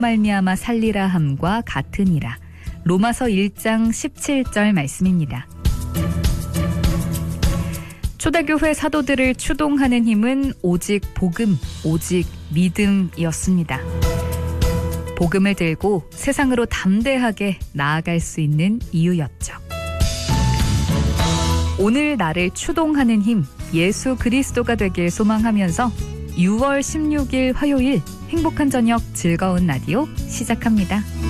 말미암아 살리라 함과 같으니라. 로마서 1장 17절 말씀입니다. 초대교회 사도들을 추동하는 힘은 오직 복음, 오직 믿음이었습니다. 복음을 들고 세상으로 담대하게 나아갈 수 있는 이유였죠. 오늘 나를 추동하는 힘, 예수 그리스도가 되길 소망하면서 6월 16일 화요일 행복한 저녁 즐거운 라디오 시작합니다.